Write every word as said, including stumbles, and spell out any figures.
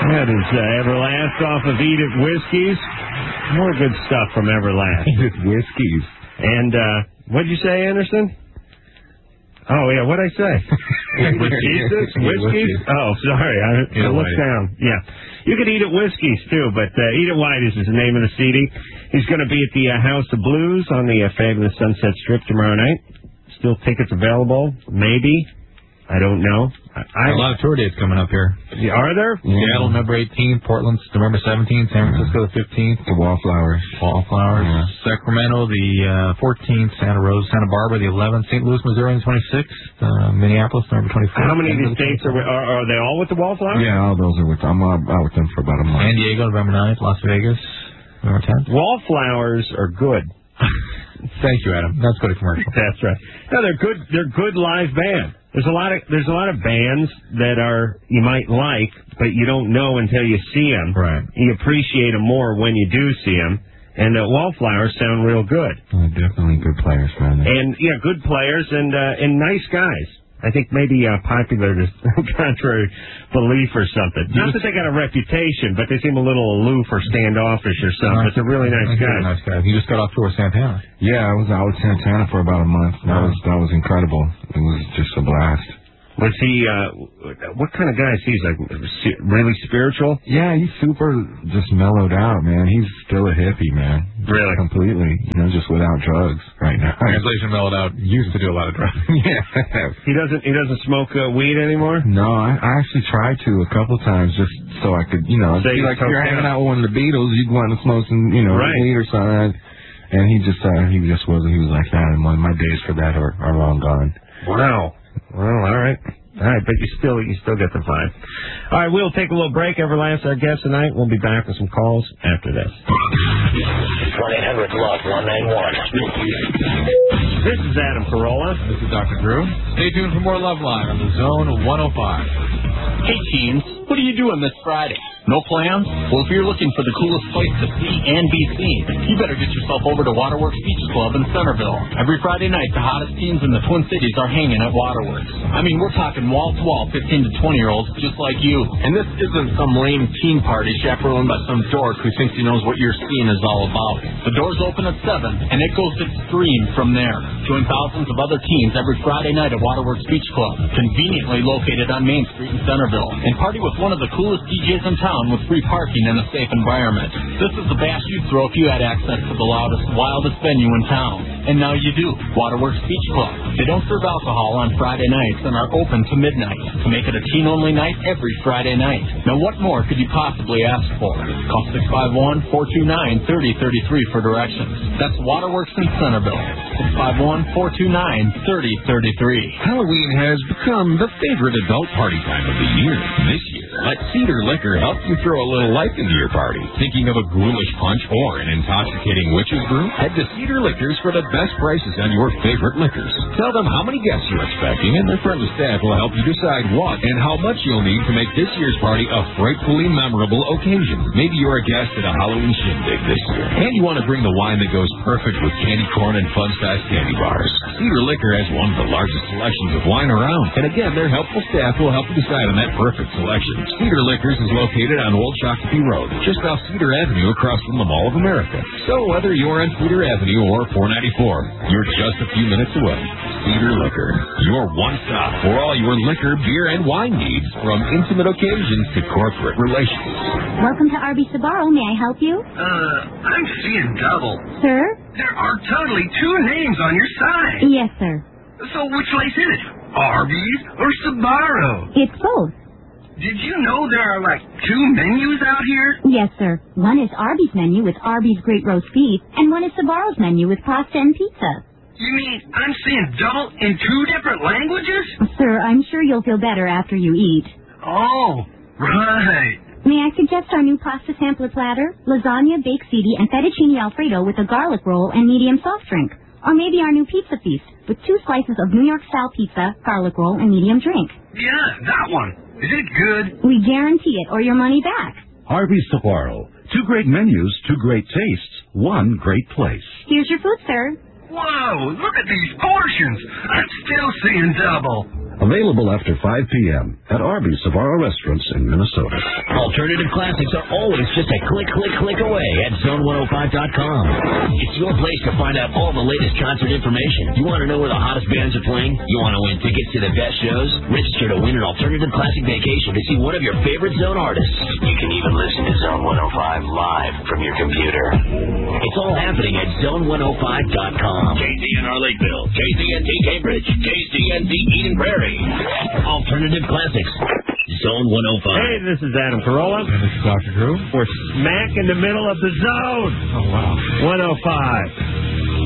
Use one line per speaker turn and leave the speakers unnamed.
That is uh, Everlast off of Eat It Whiskeys. More good stuff from Everlast.
Eat It Whiskeys.
And uh, what'd you say, Anderson? Oh, yeah, what'd I say? With Jesus? Whiskeys? Oh, sorry. I, I looked down. Yeah. You could Eat It Whiskeys, too, but uh, Eat It White is the name of the C D. He's going to be at the uh, House of Blues on the uh, Fabulous Sunset Strip tomorrow night. Still tickets available. Maybe. I don't know. I, I,
a lot of tour dates coming up here.
Yeah, are there?
Seattle, November eighteenth. Portland, November seventeenth. San Francisco, the fifteenth.
The Wallflowers.
Wallflowers.
Yeah.
Sacramento, the uh, fourteenth. Santa Rosa, Santa Barbara, the eleventh. Saint Louis, Missouri, the twenty-sixth. Uh, Minneapolis, November twenty-fourth.
How many of these dates are, are are they all with the Wallflowers?
Yeah, all those are with I'm out with them for about a month.
San Diego, November ninth. Las Vegas, November tenth.
Wallflowers are good.
Thank you, Adam. That's good a commercial.
That's right. No, they're good. They're good live band. There's a lot of there's a lot of bands that are you might like, but you don't know until you see them.
Right.
You appreciate them more when you do see them. And uh, Wallflowers sound real good.
Oh, definitely good players, man.
And yeah, good players and uh, and nice guys. I think maybe uh, popular to contrary belief or something. Not that they got a reputation, but they seem a little aloof or standoffish or something. But they're really nice guys.
Nice guys. You just got off tour with Santana.
Yeah, I was out with Santana for about a month. That was that was incredible. It was just a blast.
Was he, uh, what kind of guy is he? He's like really spiritual?
Yeah, he's super just mellowed out, man. He's still a hippie, man.
Really?
Completely. You know, just without drugs right now.
Translation mellowed out. Used to do a lot of drugs.
Yeah.
He doesn't, he doesn't smoke uh, weed anymore?
No, I, I actually tried to a couple times just so I could, you know,
Say
like if
okay.
you're hanging out with one of the Beatles, you'd want to smoke some, you know,
right.
weed or something. And he just, uh, he just wasn't, he was like, nah, my, my days for that are, are long gone.
Wow. Well, all right. All right, but you still you still get the vibe. All right, we'll take a little break. Everlast, our guest tonight. We'll be back with some calls after this.
one eight hundred love one nine one.
This is Adam Carolla.
This is Doctor Drew. Stay tuned for more Love Line on the Zone one oh five.
Hey, teens, what are you doing this Friday? No plans? Well, if you're looking for the coolest place to see and be seen, you better get yourself over to Waterworks Beach Club in Centerville. Every Friday night, the hottest teens in the Twin Cities are hanging at Waterworks. I mean, we're talking wall-to-wall fifteen to twenty-year-olds just like you. And this isn't some lame teen party chaperoned by some dork who thinks he knows what your scene is all about. The doors open at seven, and it goes extreme from there. Join thousands of other teens every Friday night at Waterworks Beach Club, conveniently located on Main Street in Centerville, and party with one of the coolest D Js in town with free parking and a safe environment. This is the bash you'd throw if you had access to the loudest, wildest venue in town. And now you do. Waterworks Beach Club. They don't serve alcohol on Friday nights and are open to midnight to make it a teen-only night every Friday night. Now what more could you possibly ask for? Call six five one, four two nine, three oh three three for directions. That's Waterworks in Centerville. six five one, four two nine, three oh three three.
Halloween has become the favorite adult party time of the year. This year, let Cedar Liquor help you throw a little life into your party. Thinking of a ghoulish punch or an intoxicating witch's brew? Head to Cedar Liquors for the best prices on your favorite liquors. Tell them how many guests you're expecting, and their friendly staff will help you decide what and how much you'll need to make this year's party a frightfully memorable occasion. Maybe you're a guest at a Halloween shindig this year, and you want to bring the wine that goes perfect with candy corn and fun-sized candy bars. Cedar Liquor has one of the largest selections of wine around, and again, their helpful staff will help you decide on that perfect selection. Cedar Liquors is located on Old Shakopee Road, just off Cedar Avenue across from the Mall of America. So whether you're on Cedar Avenue or four ninety-four, you're just a few minutes away. Cedar Liquor, your one stop for all your liquor, beer, and wine needs, from intimate occasions to corporate relations.
Welcome to Arby's Sabaro. May I help you?
Uh, I'm seeing double.
Sir?
There are totally two names on your side.
Yes, sir.
So which place is it? Arby's or Sabaro?
It's both.
Did you know there are like two menus out here?
Yes, sir. One is Arby's menu with Arby's Great Roast Beef, and one is Sabaro's menu with pasta and pizza.
You mean I'm seeing double in two different languages?
Sir, I'm sure you'll feel better after you eat.
Oh, right.
May I suggest our new pasta sampler platter? Lasagna, baked ziti, and fettuccine alfredo with a garlic roll and medium soft drink. Or maybe our new pizza feast with two slices of New York-style pizza, garlic roll, and medium drink.
Yeah, that one. Is it good?
We guarantee it or your money back.
Arby's Sabaro. Two great menus, two great tastes, one great place.
Here's your food, sir.
Whoa, look at these portions. I'm still seeing double.
Available after five p.m. at Arby's Savara restaurants in Minnesota.
Alternative classics are always just a click, click, click away at zone one oh five dot com. It's your place to find out all the latest concert information. You want to know where the hottest bands are playing? You want to win tickets to the best shows? Register to win an Alternative Classic vacation to see one of your favorite Zone artists. You can even listen to Zone one oh five live from your computer. It's all happening at zone one oh five dot com. K Z N R Lakeville, K Z N T Cambridge, K Z N D Eden Prairie. Alternative Classics, Zone one oh five.
Hey, this is Adam Carolla.
And this is Doctor Drew.
We're smack in the middle of the zone.
Oh, wow.
one oh five.